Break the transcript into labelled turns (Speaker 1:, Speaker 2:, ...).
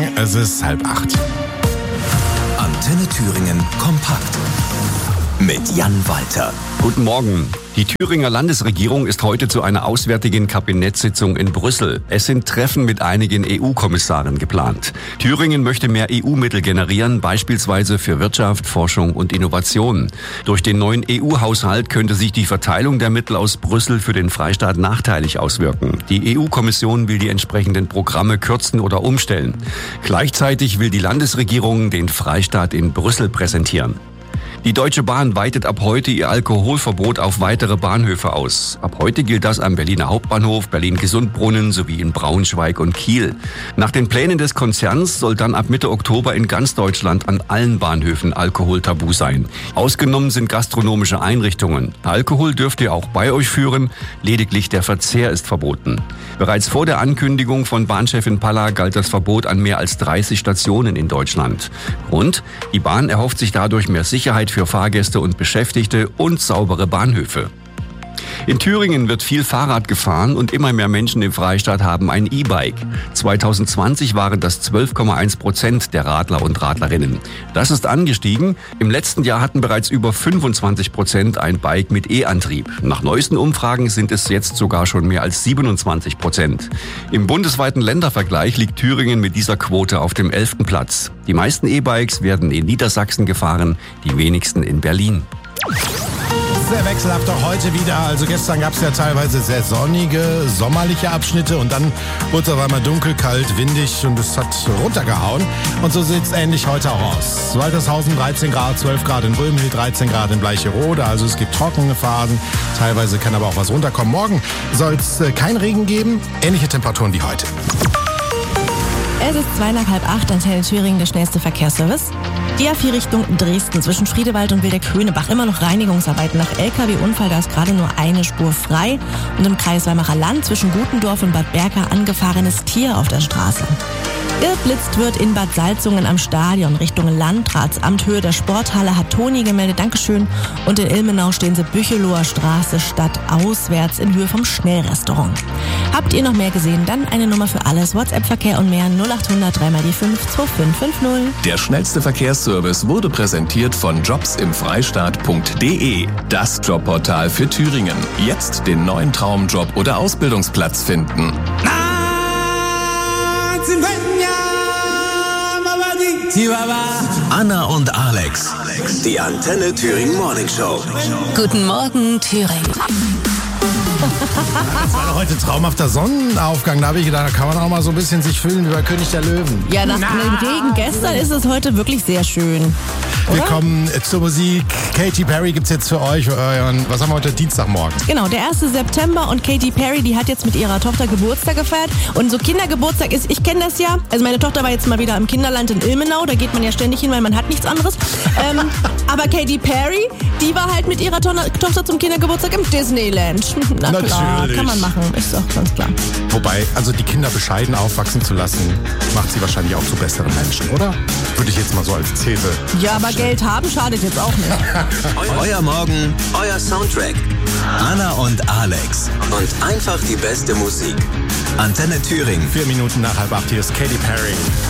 Speaker 1: Morgen, es ist 7:30.
Speaker 2: Antenne Thüringen kompakt mit Jan Walter.
Speaker 3: Guten Morgen. Die Thüringer Landesregierung ist heute zu einer auswärtigen Kabinettssitzung in Brüssel. Es sind Treffen mit einigen EU-Kommissaren geplant. Thüringen möchte mehr EU-Mittel generieren, beispielsweise für Wirtschaft, Forschung und Innovation. Durch den neuen EU-Haushalt könnte sich die Verteilung der Mittel aus Brüssel für den Freistaat nachteilig auswirken. Die EU-Kommission will die entsprechenden Programme kürzen oder umstellen. Gleichzeitig will die Landesregierung den Freistaat in Brüssel präsentieren. Die Deutsche Bahn weitet ab heute ihr Alkoholverbot auf weitere Bahnhöfe aus. Ab heute gilt das am Berliner Hauptbahnhof, Berlin-Gesundbrunnen sowie in Braunschweig und Kiel. Nach den Plänen des Konzerns soll dann ab Mitte Oktober in ganz Deutschland an allen Bahnhöfen Alkohol tabu sein. Ausgenommen sind gastronomische Einrichtungen. Alkohol dürft ihr auch bei euch führen, lediglich der Verzehr ist verboten. Bereits vor der Ankündigung von Bahnchefin Palla galt das Verbot an mehr als 30 Stationen in Deutschland. Und die Bahn erhofft sich dadurch mehr Sicherheit für Fahrgäste und Beschäftigte und saubere Bahnhöfe. In Thüringen wird viel Fahrrad gefahren und immer mehr Menschen im Freistaat haben ein E-Bike. 2020 waren das 12,1% der Radler und Radlerinnen. Das ist angestiegen. Im letzten Jahr hatten bereits über 25% ein Bike mit E-Antrieb. Nach neuesten Umfragen sind es jetzt sogar schon mehr als 27%. Im bundesweiten Ländervergleich liegt Thüringen mit dieser Quote auf dem 11. Platz. Die meisten E-Bikes werden in Niedersachsen gefahren, die wenigsten in Berlin.
Speaker 1: Sehr wechselhaft auch heute wieder. Also gestern gab es ja teilweise sehr sonnige, sommerliche Abschnitte und dann wurde es auf einmal dunkel, kalt, windig und es hat runtergehauen. Und so sieht es ähnlich heute auch aus. Waltershausen 13 Grad, 12 Grad in Römhild, 13 Grad in Bleicherode. Also es gibt trockene Phasen, teilweise kann aber auch was runterkommen. Morgen soll es kein Regen geben, ähnliche Temperaturen wie heute.
Speaker 4: Es ist 7:45, Antenne Thüringen, der schnellste Verkehrsservice. Die A4 Richtung Dresden zwischen Friedewald und Wildeck-Höhnebach. Immer noch Reinigungsarbeiten nach LKW-Unfall. Da ist gerade nur eine Spur frei. Und im Kreis Weimarer Land zwischen Gutendorf und Bad Berka angefahrenes Tier auf der Straße. Geblitzt wird in Bad Salzungen am Stadion Richtung Landratsamt. Höhe der Sporthalle hat Toni gemeldet. Dankeschön. Und in Ilmenau stehen sie Bücheloher Straße stadtauswärts in Höhe vom Schnellrestaurant. Habt ihr noch mehr gesehen? Dann eine Nummer für alles. WhatsApp-Verkehr und mehr 0800 3 die 5 2550.
Speaker 2: Der schnellste Verkehrsservice wurde präsentiert von jobsimfreistaat.de. Das Jobportal für Thüringen. Jetzt den neuen Traumjob oder Ausbildungsplatz finden. Anna und Alex. Die Antenne Thüringen Morning Show.
Speaker 5: Guten Morgen, Thüringen.
Speaker 1: Das war heute traumhafter Sonnenaufgang. Da habe ich gedacht, da kann man auch mal so ein bisschen sich fühlen wie bei König der Löwen.
Speaker 4: Ja, nach dem Regen gestern ist es heute wirklich sehr schön.
Speaker 1: Wir kommen zur Musik. Katy Perry gibt's jetzt für euch. Was haben wir heute? Dienstagmorgen.
Speaker 4: Genau, der 1. September und Katy Perry, die hat jetzt mit ihrer Tochter Geburtstag gefeiert. Und so Kindergeburtstag ist, ich kenne das ja. Also meine Tochter war jetzt mal wieder im Kinderland in Ilmenau. Da geht man ja ständig hin, weil man hat nichts anderes. Aber Katy Perry, die war halt mit ihrer Tochter zum Kindergeburtstag im Disneyland. Na klar,
Speaker 1: Natürlich.
Speaker 4: kann man machen, ist doch ganz klar.
Speaker 1: Wobei, also die Kinder bescheiden aufwachsen zu lassen, macht sie wahrscheinlich auch zu besseren Menschen, oder? Würde ich jetzt mal so als These.
Speaker 4: Ja, aber Geld haben schadet jetzt auch nicht.
Speaker 2: Euer Morgen, euer Soundtrack. Anna und Alex. Und einfach die beste Musik. Antenne Thüringen.
Speaker 1: 4 Minuten nach 7:30, hier ist Katy Perry.